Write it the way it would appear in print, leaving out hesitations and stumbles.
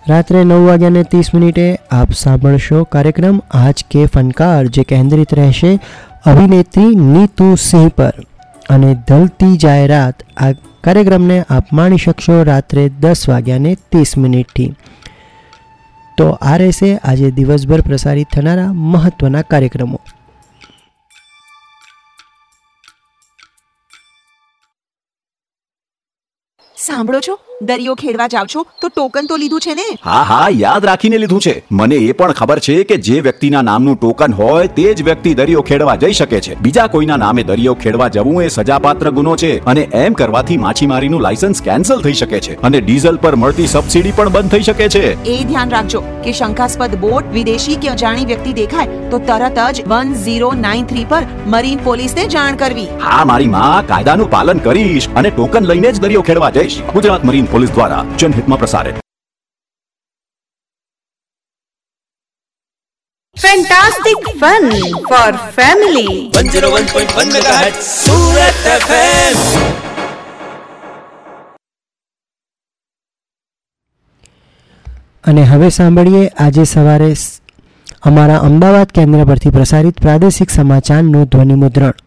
રાત્રે 9:30 આપ સાંભળશો કાર્યક્રમ આજ કે ફનકાર, જે કેન્દ્રિત રહેશે અભિનેત્રી નીતુ સિંહ પર અને ઢલતી જાય રાત. આ કાર્યક્રમને આપ માણી શકશો રાત્રે 10:30 તો આ રહેશે આજે દિવસભર પ્રસારિત થનારા મહત્વના કાર્યક્રમો. સાંભળો છો, દરિયો ખેડવા જાવ છો તો ટોકન તો લીધું છે ને? હા, યાદ રાખીને લીધું છે. મને એ પણ ખબર છે કે જે વ્યક્તિના નામનું ટોકન હોય તે જ વ્યક્તિ દરિયો ખેડવા જઈ શકે છે. બીજા કોઈના નામે દરિયો ખેડવા જવું એ સજાપાત્ર ગુનો છે અને એમ કરવાથી માછીમારીનું લાયસન્સ કેન્સલ થઈ શકે છે અને ડીઝલ પર મળતી સબસિડી પણ બંધ થઈ શકે છે. એ ધ્યાન રાખજો કે શંકાસ્પદ બોટ, વિદેશી કે અજાણી વ્યક્તિ દેખાય તો તરત જ 1093 પર મરીન પોલીસને જાણ કરવી. હા મારી માં, કાયદાનું પાલન કરીશ અને ટોકન લઈને જ દરિયો ખેડવા જઈશ. ગુજરાત મરીન પોલીસ દ્વારા જનહિતમાં પ્રસારિત. Fantastic fun for family. 101.1 MHz Surat FM. અને હવે સાંભળીએ આજે સવારે અમારા અમદાવાદ કેન્દ્ર પરથી પ્રસારિત પ્રાદેશિક સમાચારનું ધ્વનિ મુદ્રણ.